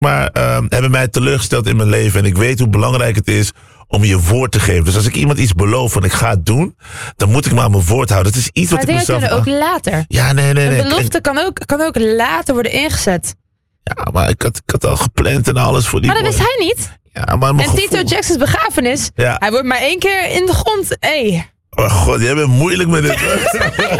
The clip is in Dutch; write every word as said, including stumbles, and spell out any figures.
maar, uh, hebben mij teleurgesteld in mijn leven. En ik weet hoe belangrijk het is om je woord te geven. Dus als ik iemand iets beloof en ik ga het doen, dan moet ik me aan mijn woord houden. Dat is iets maar wat ik mezelf... Maar dingen kunnen ook later. Ja, nee, nee, nee. Een belofte en... kan, ook, kan ook later worden ingezet. Ja, maar ik had, ik had al gepland en alles voor die... Maar dat wist hij niet. Ja, maar en gevoel... Tito Jackson's begrafenis, ja. Hij wordt maar één keer in de grond. Hey. Oh god, jij bent moeilijk met dit.